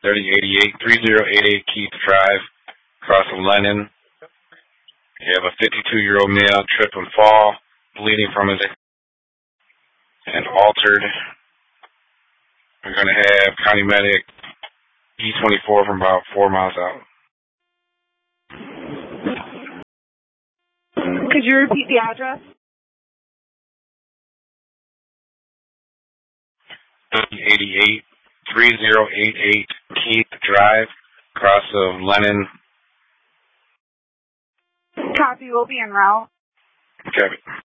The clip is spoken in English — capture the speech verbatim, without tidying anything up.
thirty eighty-eight, three zero eight eight Keith Drive, across from Lennon. You have a fifty-two-year-old male, trip and fall, bleeding from his and altered. We're going to have County Medic E twenty-four from about four miles out. Could you repeat the address? thirty eighty-eight, three zero eight eight Keith Drive, across of Lennon. Copy, will be en route. Copy.